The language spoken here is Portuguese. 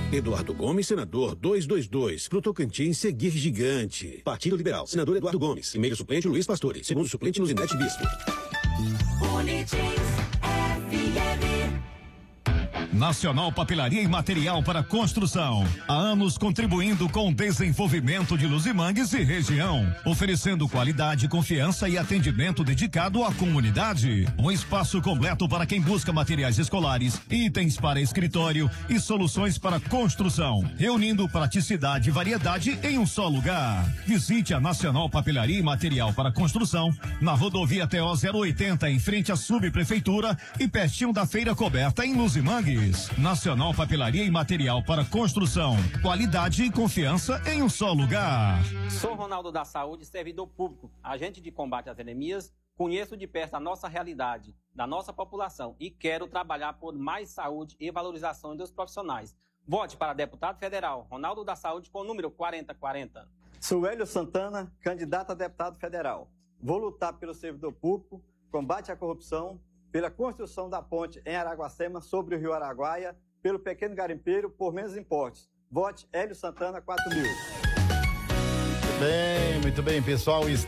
Eduardo Gomes, senador 222. Pro Tocantins seguir gigante. Partido Liberal, senador Eduardo Gomes. Primeiro suplente Luiz Pastore. Segundo suplente Luzinete Bispo. Nacional Papelaria e Material para Construção. Há anos contribuindo com o desenvolvimento de Luzimangues e região, oferecendo qualidade, confiança e atendimento dedicado à comunidade. Um espaço completo para quem busca materiais escolares, itens para escritório e soluções para construção, reunindo praticidade e variedade em um só lugar. Visite a Nacional Papelaria e Material para Construção na rodovia TO 080 em frente à subprefeitura e pertinho da feira coberta em Luzimangues. Nacional Papelaria e Material para Construção. Qualidade e confiança em um só lugar. Sou Ronaldo da Saúde, servidor público, agente de combate às anemias. Conheço de perto a nossa realidade, da nossa população e quero trabalhar por mais saúde e valorização dos profissionais. Vote para deputado federal Ronaldo da Saúde com o número 4040. Sou Hélio Santana, candidato a deputado federal. Vou lutar pelo servidor público, combate à corrupção, pela construção da ponte em Araguacema sobre o Rio Araguaia, pelo pequeno garimpeiro, por menos impostos. Vote Hélio Santana 4000. Muito bem, pessoal.